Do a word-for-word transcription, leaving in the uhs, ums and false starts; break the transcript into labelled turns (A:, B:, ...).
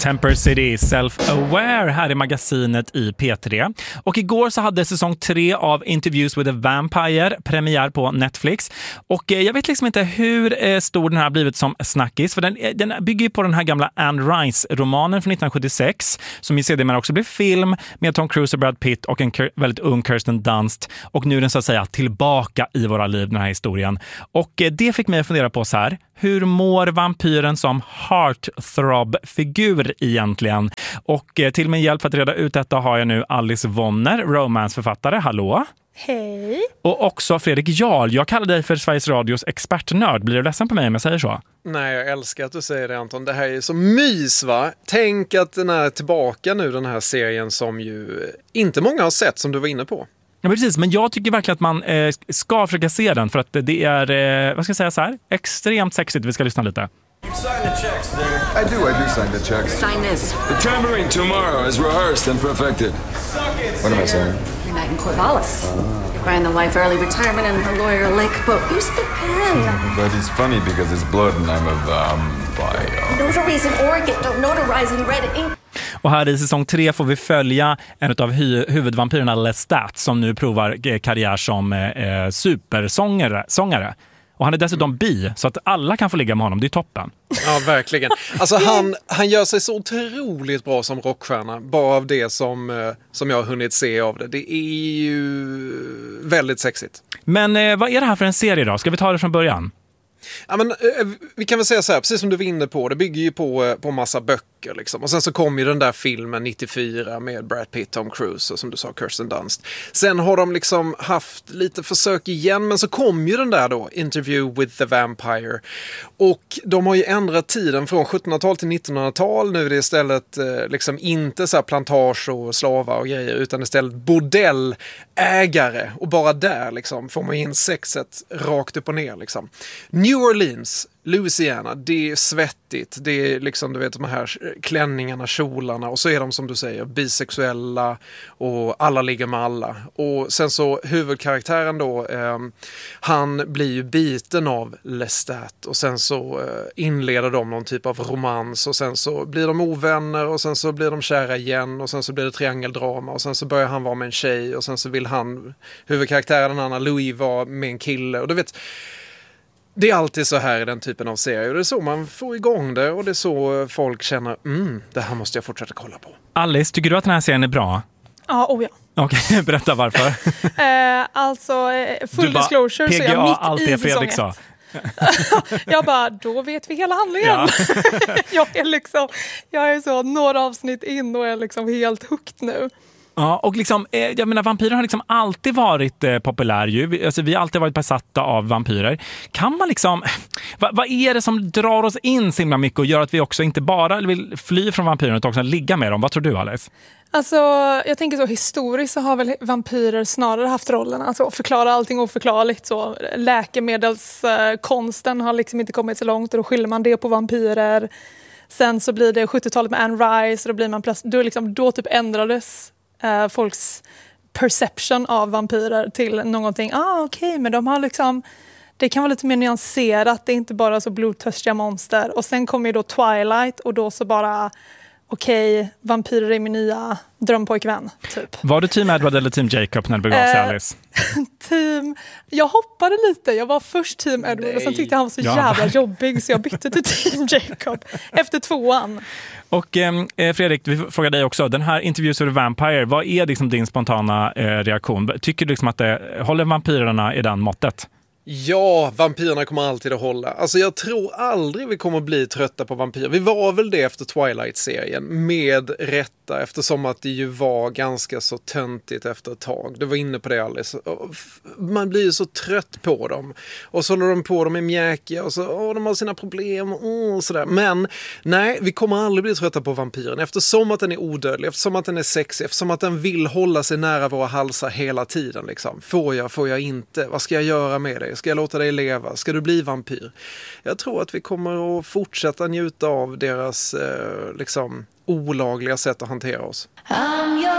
A: Temper City Self-Aware här i magasinet i P tre. Och igår så hade säsong tre av Interviews with a Vampire premiär på Netflix. Och jag vet liksom inte hur stor den här har blivit som snackis. För den, den bygger ju på den här gamla Anne Rice-romanen från nittonhundrasjuttiosex. Som i sedermera också blev film med Tom Cruise och Brad Pitt och en väldigt ung Kirsten Dunst. Och nu är den så att säga tillbaka i våra liv, den här historien. Och det fick mig att fundera på så här. Hur mår vampyren som heartthrob-figur egentligen? Och till min hjälp för att reda ut detta har jag nu Alice Wonner, romansförfattare. Hallå!
B: Hej!
A: Och också Fredrik Jarl. Jag kallar dig för Sveriges Radios expertnörd. Blir du ledsen på mig om jag säger så?
C: Nej, jag älskar att du säger det, Anton. Det här är så mys, va? Tänk att den är tillbaka nu, den här serien som ju inte många har sett, som du var inne på.
A: Ja, precis. Men jag tycker verkligen att man eh, ska försöka se den för att det är, eh, vad ska jag säga så här, extremt sexigt. Vi ska lyssna lite.
D: You sign the checks, Digger.
E: I do, I do sign the checks.
F: Sign this.
D: The tambourine tomorrow is rehearsed and perfected.
E: What am I saying?
F: You're Knight in Corvallis. You're buying the wife early retirement and her lawyer a lake boat. Use the pen.
E: But it's funny because it's blood and I'm a vampire.
F: Notarizing Oregon, notarizing red ink.
A: Och här i säsong tre får vi följa en av hu- huvudvampyrerna Lestat som nu provar karriär som eh, supersångare. Sångare. Och han är dessutom bi, så att alla kan få ligga med honom. Det är toppen.
C: Ja, verkligen. Alltså han, han gör sig så otroligt bra som rockstjärna. Bara av det som, som jag har hunnit se av det. Det är ju väldigt sexigt.
A: Men eh, vad är det här för en serie då? Ska vi ta det från början?
C: Ja, men, vi kan väl säga så här, precis som du var inne på, det bygger ju på, på massa böcker liksom. Och sen så kom ju den där filmen nittiofyra med Brad Pitt, Tom Cruise och som du sa Kirsten Dunst. Sen har de liksom haft lite försök igen, men så kom ju den där då, Interview with the Vampire. Och de har ju ändrat tiden från sjuttonhundratal till nittonhundratal. Nu är det istället eh, liksom inte så här plantage och slavar och grejer, utan istället bordellägare. Och bara där liksom får man in sexet rakt upp och ner liksom. New Orleans, Louisiana, det är svettigt, det är liksom, du vet, de här klänningarna, kjolarna, och så är de som du säger bisexuella och alla ligger med alla. Och sen så huvudkaraktären då, eh, han blir ju biten av Lestat och sen så eh, inleder de någon typ av romans och sen så blir de ovänner och sen så blir de kära igen och sen så blir det triangeldrama och sen så börjar han vara med en tjej och sen så vill han, huvudkaraktären Anna Louis, vara med en kille, och du vet, det är alltid så här i den typen av serier. Och det är så man får igång det. Och det är så folk känner, mm, det här måste jag fortsätta kolla på.
A: Alice, tycker du att den här serien är bra?
B: Ja, oh ja.
A: Okej, okay, berätta varför.
B: eh, alltså, full
A: bara,
B: disclosure,
A: P G A,
B: så jag mitt
A: allt
B: i
A: det Fredrik
B: säsong
A: sa.
B: Jag bara, då vet vi hela handlingen.
A: Ja.
B: jag är liksom, jag är så några avsnitt in och är liksom helt hooked nu.
A: Ja, och liksom, eh, jag menar, vampyrer har liksom alltid varit eh, populär ju. Vi, alltså, vi har alltid varit besatta av vampyrer. Kan man liksom, vad, vad är det som drar oss in så himla mycket och gör att vi också inte bara vill fly från vampyrerna utan också ligga med dem? Vad tror du, Alice?
B: Alltså, jag tänker så historiskt så har väl vampyrer snarare haft rollen alltså förklara allting oförklarligt. Så läkemedelskonsten har liksom inte kommit så långt och då skyller man det på vampyrer. Sen så blir det sjuttiotalet med Anne Rice och då blir man plötsligt, då, liksom, då typ ändrades Uh, folks perception av vampyrer till någonting, ah okej, okay, men de har liksom, det kan vara lite mer nyanserat, det är inte bara så blodtörstiga monster. Och sen kommer ju då Twilight och då så bara, okej, okay, vampyrer är min nya drömpojkvän, typ.
A: Var du team Edward eller team Jacob när det begav sig, uh, Alice?
B: team, jag hoppade lite, jag var först team Edward Nej. och sen tyckte han var så ja. jävla jobbig så jag bytte till team Jacob efter tvåan.
A: Och eh, Fredrik, vi frågar dig också, den här Interviews with a Vampire, vad är liksom din spontana eh, reaktion? Tycker du liksom att det håller vampyrerna i den måttet?
C: Ja, vampyrerna kommer alltid att hålla. Alltså jag tror aldrig vi kommer att bli trötta på vampyrer. Vi var väl det efter Twilight-serien med rätta, eftersom att det ju var ganska så töntigt efter ett tag. Du var inne på det, Alice. Man blir ju så trött på dem. Och så håller de på, de är mjäkiga och så, åh, de har sina problem och sådär. Men nej, vi kommer aldrig bli trötta på vampyren eftersom att den är odödlig, eftersom att den är sexig, eftersom att den vill hålla sig nära våra halsar hela tiden. Liksom. Får jag, får jag inte? Vad ska jag göra med dig? Ska jag låta dig leva? Ska du bli vampyr? Jag tror att vi kommer att fortsätta njuta av deras eh, liksom olagliga sätt att hantera oss.